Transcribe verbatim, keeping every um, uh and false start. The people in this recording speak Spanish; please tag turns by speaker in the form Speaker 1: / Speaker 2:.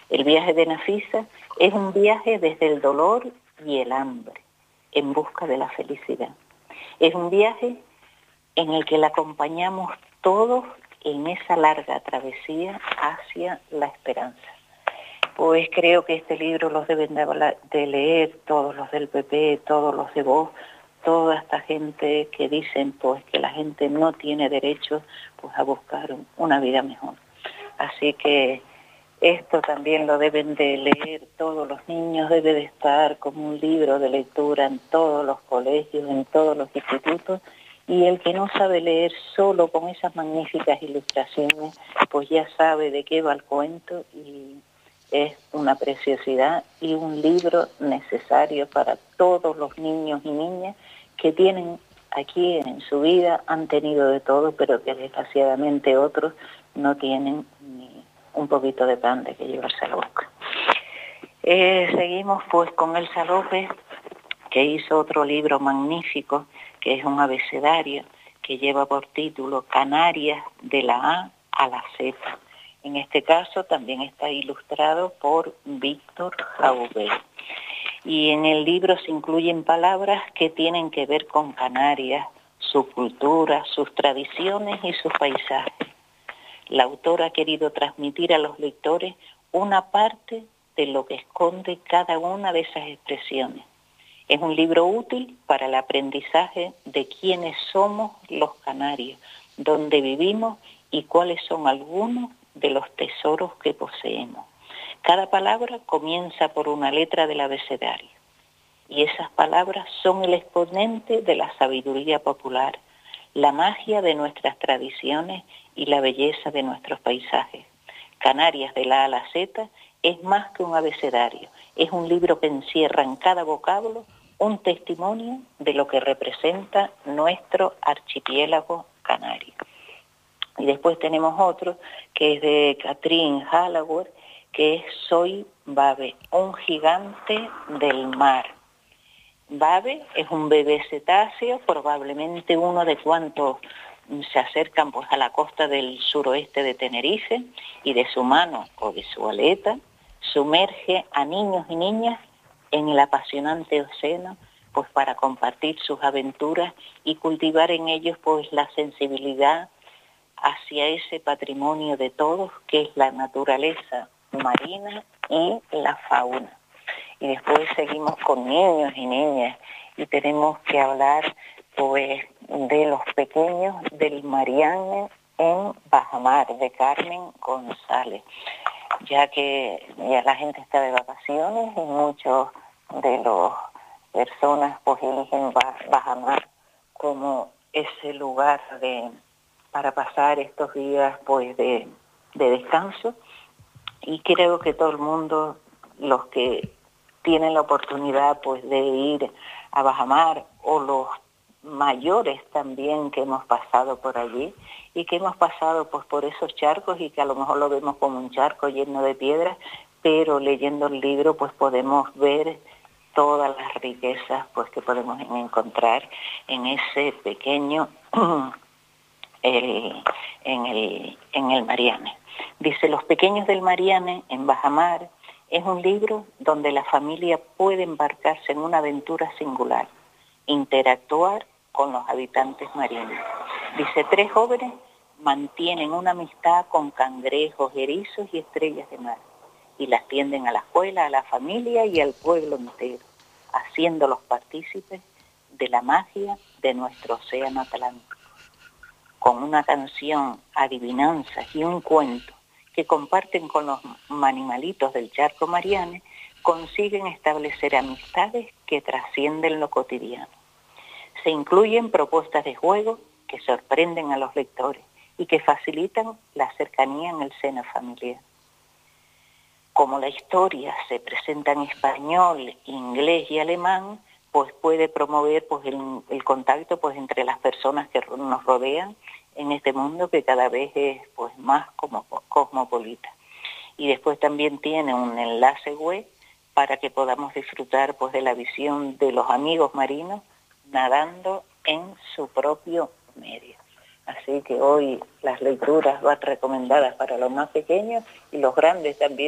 Speaker 1: El viaje de Nafisa es un viaje desde el dolor y el hambre, en busca de la felicidad. Es un viaje en el que la acompañamos todos en esa larga travesía hacia la esperanza. Pues creo que este libro los deben de leer todos los del P P, todos los de Vox, toda esta gente que dicen pues que la gente no tiene derecho pues a buscar una vida mejor. Así que esto también lo deben de leer todos los niños, debe de estar como un libro de lectura en todos los colegios, en todos los institutos, y el que no sabe leer solo con esas magníficas ilustraciones, pues ya sabe de qué va el cuento y es una preciosidad y un libro necesario para todos los niños y niñas que tienen aquí en su vida, han tenido de todo, pero que desgraciadamente otros no tienen ni un poquito de pan de que llevarse a la boca. Eh, seguimos pues con Elsa López, que hizo otro libro magnífico, que es un abecedario, que lleva por título Canarias de la A a la Z. En este caso también está ilustrado por Víctor Jauvet. Y en el libro se incluyen palabras que tienen que ver con Canarias, su cultura, sus tradiciones y sus paisajes. La autora ha querido transmitir a los lectores una parte de lo que esconde cada una de esas expresiones. Es un libro útil para el aprendizaje de quiénes somos los canarios, dónde vivimos y cuáles son algunos de los tesoros que poseemos. Cada palabra comienza por una letra del abecedario y esas palabras son el exponente de la sabiduría popular, la magia de nuestras tradiciones y la belleza de nuestros paisajes. Canarias de la A a la Z es más que un abecedario, es un libro que encierra en cada vocablo un testimonio de lo que representa nuestro archipiélago canario. Y después tenemos otro que es de Catherine Hallowell, que es Soy Babe, un gigante del mar. Babe es un bebé cetáceo, probablemente uno de cuantos se acercan pues a la costa del suroeste de Tenerife, y de su mano o de su aleta sumerge a niños y niñas en el apasionante océano pues para compartir sus aventuras y cultivar en ellos pues la sensibilidad hacia ese patrimonio de todos que es la naturaleza marina y la fauna. Y después seguimos con niños y niñas y tenemos que hablar pues de los pequeños del Marianne en Bajamar, de Carmen González, ya que ya la gente está de vacaciones y muchos de las personas pues eligen Bajamar como ese lugar de para pasar estos días pues de, de descanso, y creo que todo el mundo, los que tienen la oportunidad pues de ir a Bajamar, o los mayores también que hemos pasado por allí y que hemos pasado pues por esos charcos y que a lo mejor lo vemos como un charco lleno de piedras, pero leyendo el libro pues podemos ver todas las riquezas pues que podemos encontrar en ese pequeño El, en, el, en el Marianne. Dice, Los pequeños del Marianne, en Bajamar, es un libro donde la familia puede embarcarse en una aventura singular, interactuar con los habitantes marinos. Dice, tres jóvenes mantienen una amistad con cangrejos, erizos y estrellas de mar, y las tienden a la escuela, a la familia y al pueblo entero, haciéndolos partícipes de la magia de nuestro océano Atlántico. Con una canción, adivinanzas y un cuento que comparten con los animalitos del charco Marianne, consiguen establecer amistades que trascienden lo cotidiano. Se incluyen propuestas de juego que sorprenden a los lectores y que facilitan la cercanía en el seno familiar. Como la historia se presenta en español, inglés y alemán, pues puede promover pues el, el contacto pues entre las personas que nos rodean en este mundo que cada vez es pues más como cosmopolita. Y después también tiene un enlace web para que podamos disfrutar pues de la visión de los amigos marinos nadando en su propio medio. Así que hoy las lecturas van recomendadas para los más pequeños y los grandes también.